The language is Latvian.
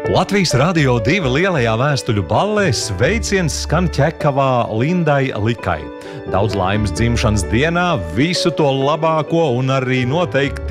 Latvijas Radio 2 lielajā vēstuļu ballē sveiciens skan Ķekavā Lindai Likai. Daudz laimes dzimšanas dienā, visu to labāko un arī noteikti